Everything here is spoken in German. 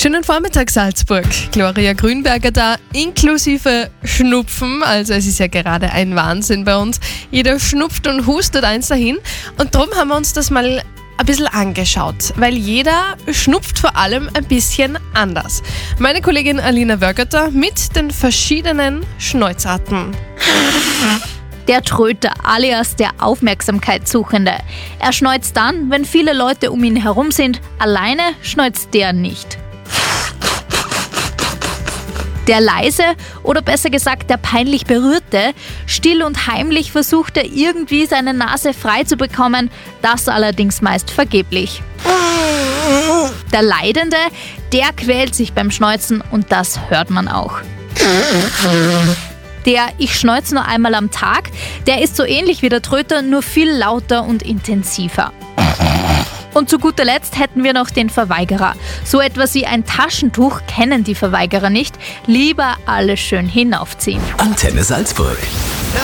Schönen Vormittag, Salzburg. Gloria Grünberger da, inklusive Schnupfen. Also es ist ja gerade ein Wahnsinn bei uns. Jeder schnupft und hustet eins dahin. Und darum haben wir uns das mal ein bisschen angeschaut, weil jeder schnupft vor allem ein bisschen anders. Meine Kollegin Alina Wörgerter mit den verschiedenen Schnäuzarten. Der Tröter, alias der Aufmerksamkeitssuchende. Er schneuzt dann, wenn viele Leute um ihn herum sind. Alleine schneuzt der nicht. Der leise, oder besser gesagt der peinlich Berührte, still und heimlich versucht er irgendwie seine Nase frei zu bekommen, das allerdings meist vergeblich. Der Leidende, der quält sich beim Schneuzen und das hört man auch. Der Ich schneuze nur einmal am Tag, der ist so ähnlich wie der Tröter, nur viel lauter und intensiver. Und zu guter Letzt hätten wir noch den Verweigerer. So etwas wie ein Taschentuch kennen die Verweigerer nicht. Lieber alles schön hinaufziehen. Antenne Salzburg.